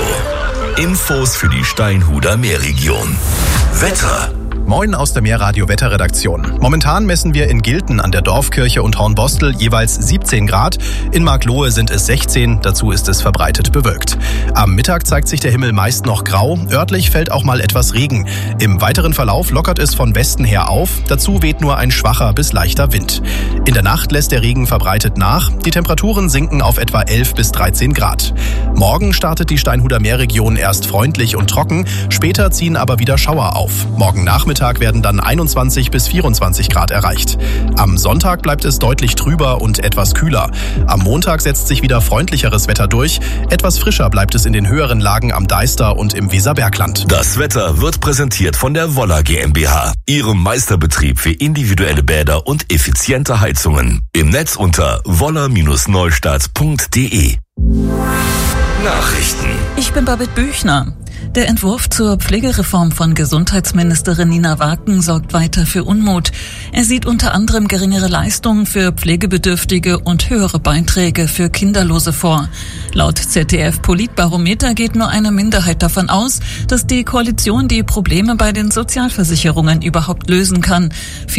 Infos für die Steinhuder Meerregion. Wetter. Moin aus der Meerradio-Wetterredaktion. Momentan messen wir in Gilten an der Dorfkirche und Hornbostel jeweils 17 Grad. In Marklohe sind es 16, dazu ist es verbreitet bewölkt. Am Mittag zeigt sich der Himmel meist noch grau, örtlich fällt auch mal etwas Regen. Im weiteren Verlauf lockert es von Westen her auf, dazu weht nur ein schwacher bis leichter Wind. In der Nacht lässt der Regen verbreitet nach, die Temperaturen sinken auf etwa 11 bis 13 Grad. Morgen startet die Steinhuder Meerregion erst freundlich und trocken, später ziehen aber wieder Schauer auf. Morgen Nachmittag werden dann 21 bis 24 Grad erreicht. Am Sonntag bleibt es deutlich trüber und etwas kühler. Am Montag setzt sich wieder freundlicheres Wetter durch. Etwas frischer bleibt es in den höheren Lagen am Deister und im Weserbergland. Das Wetter wird präsentiert von der Woller GmbH, ihrem Meisterbetrieb für individuelle Bäder und effiziente Heizungen. Im Netz unter woller-neustadt.de. Nachrichten. Ich bin Babette Büchner. Der Entwurf zur Pflegereform von Gesundheitsministerin Nina Waken sorgt weiter für Unmut. Er sieht unter anderem geringere Leistungen für Pflegebedürftige und höhere Beiträge für Kinderlose vor. Laut ZDF-Politbarometer geht nur eine Minderheit davon aus, dass die Koalition die Probleme bei den Sozialversicherungen überhaupt lösen kann.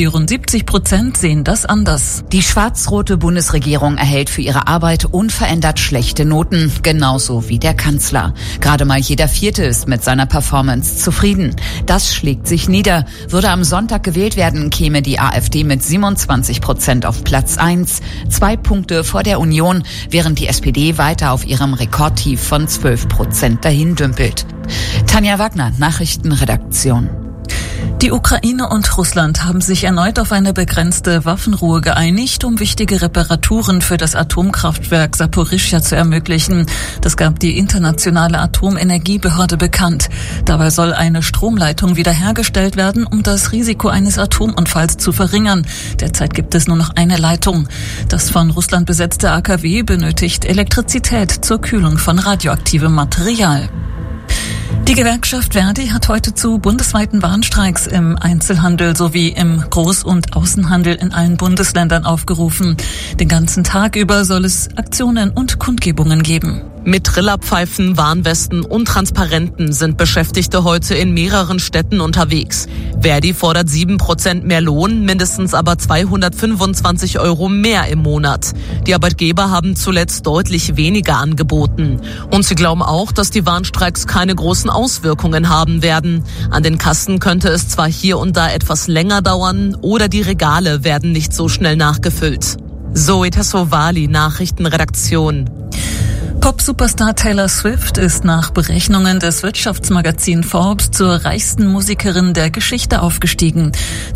74% sehen das anders. Die schwarz-rote Bundesregierung erhält für ihre Arbeit unverändert schlechte Noten, genauso wie der Kanzler. Gerade mal jeder Vierte ist mit seiner Performance zufrieden. Das schlägt sich nieder. Würde am Sonntag gewählt werden, käme die AfD mit 27% auf Platz 1, 2 Punkte vor der Union, während die SPD weiter auf ihrem Rekordtief von 12% dahin dümpelt. Tanja Wagner, Nachrichtenredaktion. Die Ukraine und Russland haben sich erneut auf eine begrenzte Waffenruhe geeinigt, um wichtige Reparaturen für das Atomkraftwerk Saporischschja zu ermöglichen. Das gab die internationale Atomenergiebehörde bekannt. Dabei soll eine Stromleitung wiederhergestellt werden, um das Risiko eines Atomunfalls zu verringern. Derzeit gibt es nur noch eine Leitung. Das von Russland besetzte AKW benötigt Elektrizität zur Kühlung von radioaktivem Material. Die Gewerkschaft Verdi hat heute zu bundesweiten Warnstreiks im Einzelhandel sowie im Groß- und Außenhandel in allen Bundesländern aufgerufen. Den ganzen Tag über soll es Aktionen und Kundgebungen geben. Mit Trillerpfeifen, Warnwesten und Transparenten sind Beschäftigte heute in mehreren Städten unterwegs. Verdi fordert 7% mehr Lohn, mindestens aber 225 € mehr im Monat. Die Arbeitgeber haben zuletzt deutlich weniger angeboten. Und sie glauben auch, dass die Warnstreiks keine großen Auswirkungen haben werden. An den Kassen könnte es zwar hier und da etwas länger dauern oder die Regale werden nicht so schnell nachgefüllt. Zoe Tassovali, Nachrichtenredaktion. Pop-Superstar Taylor Swift ist nach Berechnungen des Wirtschaftsmagazin Forbes zur reichsten Musikerin der Geschichte aufgestiegen.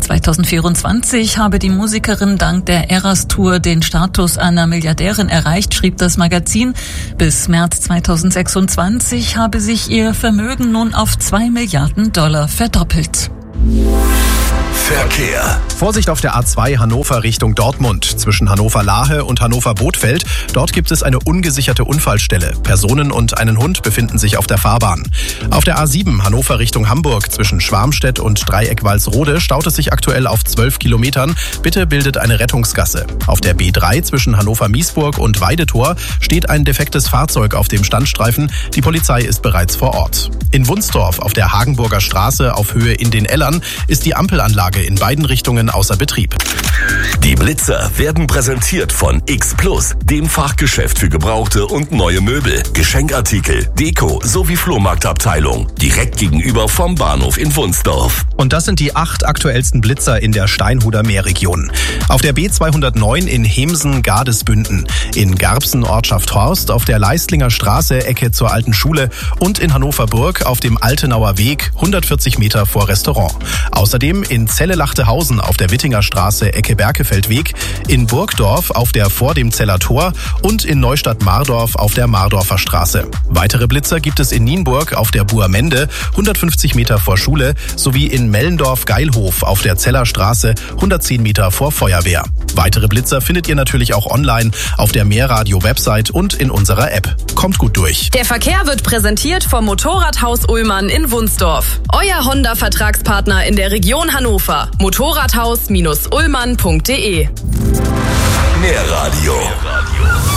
2024 habe die Musikerin dank der Eras-Tour den Status einer Milliardärin erreicht, schrieb das Magazin. Bis März 2026 habe sich ihr Vermögen nun auf $2 Milliarden verdoppelt. Verkehr. Vorsicht auf der A2 Hannover Richtung Dortmund. Zwischen Hannover-Lahe und Hannover-Bothfeld. Dort gibt es eine ungesicherte Unfallstelle. Personen und einen Hund befinden sich auf der Fahrbahn. Auf der A7 Hannover Richtung Hamburg zwischen Schwarmstedt und Dreieck-Walsrode staut es sich aktuell auf 12 Kilometern. Bitte bildet eine Rettungsgasse. Auf der B3 zwischen Hannover-Miesburg und Weidetor steht ein defektes Fahrzeug auf dem Standstreifen. Die Polizei ist bereits vor Ort. In Wunsdorf auf der Hagenburger Straße auf Höhe in den Ellern ist die Ampelanlage in beiden Richtungen außer Betrieb. Die Blitzer werden präsentiert von X Plus, dem Fachgeschäft für gebrauchte und neue Möbel, Geschenkartikel, Deko sowie Flohmarktabteilung. Direkt gegenüber vom Bahnhof in Wunsdorf. Und das sind die 8 aktuellsten Blitzer in der Steinhuder Meerregion. Auf der B209 in Hemsen-Gardesbünden, in Garbsen Ortschaft Horst, auf der Leistlinger Straße Ecke zur Alten Schule und in Hannover-Burg auf dem Altenauer Weg 140 Meter vor Restaurant. Außerdem in Celle-Lachtehausen auf der Wittinger Straße Ecke Berkefeldweg, in Burgdorf auf der vor dem Zeller Tor und in Neustadt-Mardorf auf der Mardorfer Straße. Weitere Blitzer gibt es in Nienburg auf der Buermende 150 Meter vor Schule sowie in Mellendorf-Geilhof auf der Zeller Straße 110 Meter vor Feuerwehr. Weitere Blitzer findet ihr natürlich auch online auf der Meerradio-Website und in unserer App. Kommt gut durch. Der Verkehr wird präsentiert vom Motorradhaus Ullmann in Wunsdorf. Euer Honda-Vertragspartner in der Region Hannover. Motorradhaus-ullmann.de. Meerradio.